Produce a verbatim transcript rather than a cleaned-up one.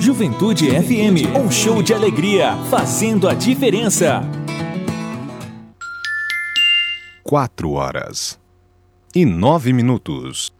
Juventude F M, um show de alegria, fazendo a diferença. Quatro horas e nove minutos.